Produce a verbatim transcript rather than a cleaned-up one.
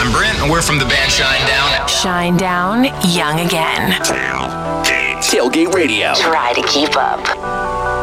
I'm Brent, and we're from the band Shinedown. Shinedown, young again. Tailgate. Tailgate Radio. Try to keep up.